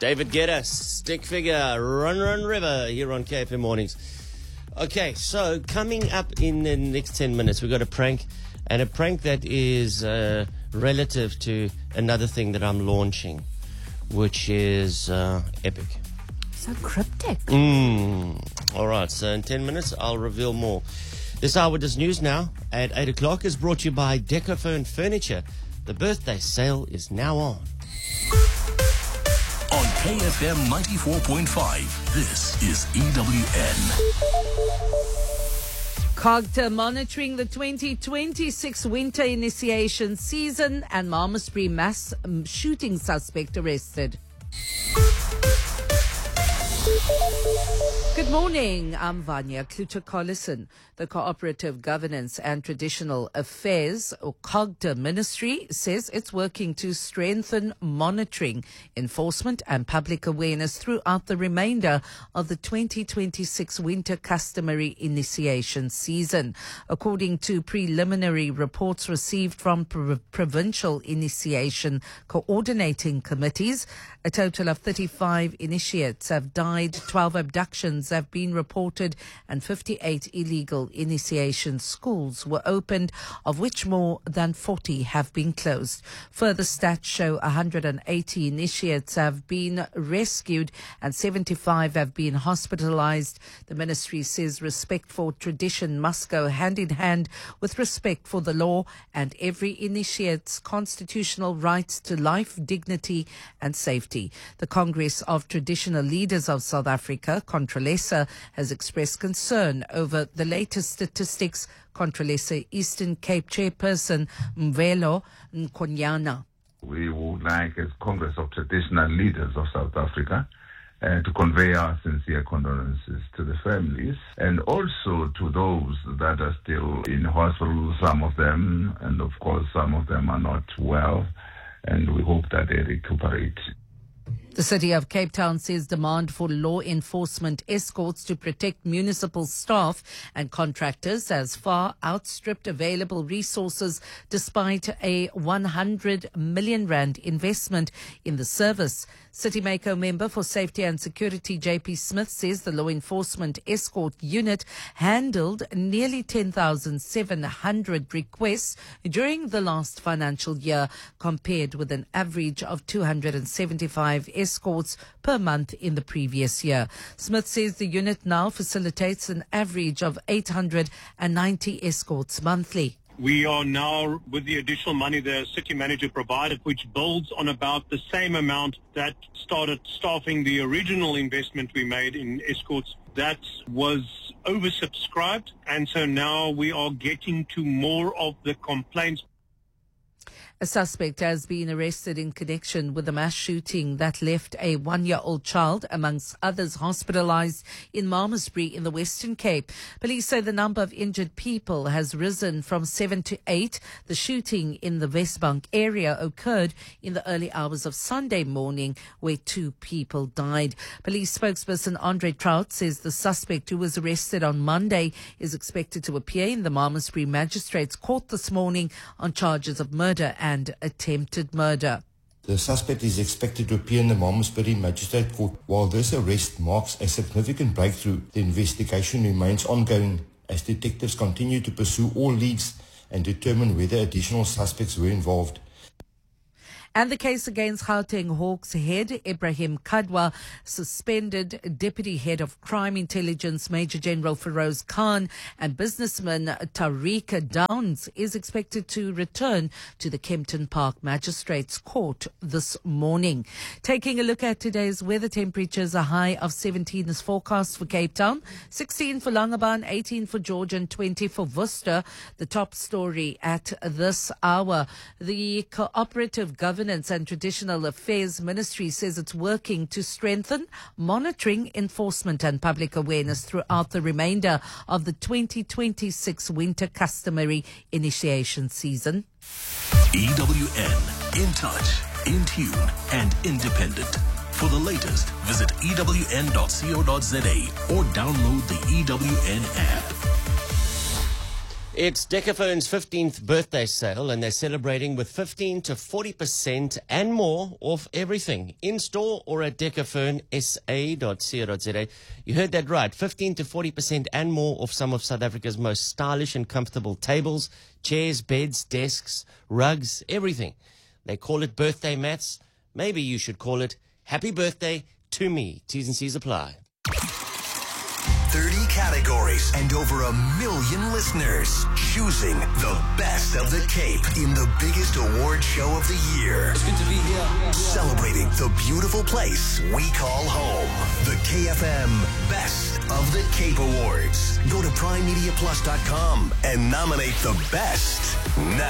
David Guetta, Stick Figure, Run River here on KFM Mornings. Okay, so coming up in the next 10 minutes, we've got a prank, and a prank that is relative to another thing that I'm launching, which is epic. So cryptic. All right, so in 10 minutes, I'll reveal more. This Eyewitness News now at 8 o'clock is brought to you by Decophone Furniture. The birthday sale is now on. On KFM 94.5, this is EWN. COGTA monitoring the 2026 winter initiation season, and Malmesbury mass shooting suspect arrested. Good morning, I'm Vanya Kluter-Collison. The Cooperative Governance and Traditional Affairs, or COGTA Ministry, says it's working to strengthen monitoring, enforcement and public awareness throughout the remainder of the 2026 winter customary initiation season. According to preliminary reports received from provincial initiation coordinating committees, a total of 35 initiates have died, 12 abductions have been reported, and 58 illegal initiation schools were opened, of which more than 40 have been closed. Further stats show 180 initiates have been rescued and 75 have been hospitalized. The ministry says respect for tradition must go hand in hand with respect for the law and every initiate's constitutional rights to life, dignity and safety. The Congress of Traditional Leaders of South Africa, Controlesa, has expressed concern over the latest statistics. Controlesa Eastern Cape chairperson Mvelo Nkonyana. We would like, as Congress of Traditional Leaders of South Africa, to convey our sincere condolences to the families and also to those that are still in hospital, some of them, and of course some of them are not well, and we hope that they recuperate. The City of Cape Town says demand for law enforcement escorts to protect municipal staff and contractors has far outstripped available resources despite a 100 million rand investment in the service. City Mako member for Safety and Security JP Smith says the law enforcement escort unit handled nearly 10,700 requests during the last financial year, compared with an average of 275 escorts per month in the previous year. Smith says the unit now facilitates an average of 890 escorts monthly. We are now, with the additional money the city manager provided, which builds on about the same amount that started staffing the original investment we made in escorts. That was oversubscribed, and so now we are getting to more of the complaints. A suspect has been arrested in connection with a mass shooting that left a 1-year-old child, amongst others, hospitalized in Malmesbury in the Western Cape. Police say the number of injured people has risen from 7 to 8. The shooting in the Westbank area occurred in the early hours of Sunday morning, where 2 people died. Police spokesperson Andre Trout says the suspect, who was arrested on Monday, is expected to appear in the Malmesbury Magistrates Court this morning on charges of murder and attempted murder. The suspect is expected to appear in the Malmesbury Magistrate Court. While this arrest marks a significant breakthrough, the investigation remains ongoing as detectives continue to pursue all leads and determine whether additional suspects were involved. And the case against Gauteng Hawks head Ibrahim Kadwa, suspended Deputy Head of Crime Intelligence Major General Feroz Khan, and businessman Tariq Downs is expected to return to the Kempton Park Magistrates Court this morning. Taking a look at today's weather temperatures, a high of 17 is forecast for Cape Town, 16 for Langebaan, 18 for George and 20 for Worcester. The top story at this hour, the Cooperative Governance and Traditional Affairs Ministry says it's working to strengthen monitoring, enforcement and public awareness throughout the remainder of the 2026 winter customary initiation season. EWN, in touch, in tune and independent. For the latest, visit ewn.co.za or download the EWN app. It's Decaphone's 15th birthday sale, and they're celebrating with 15 to 40% and more off everything, in-store or at decaphoneSA.co.za. You heard that right, 15 to 40% and more off some of South Africa's most stylish and comfortable tables, chairs, beds, desks, rugs, everything. They call it birthday mats. Maybe you should call it happy birthday to me. T's and C's apply. 30 categories and over 1 million listeners choosing the best of the Cape in the biggest award show of the year. It's good to be here. Celebrating the beautiful place we call home. The KFM Best of the Cape Awards. Go to primemediaplus.com and nominate the best now.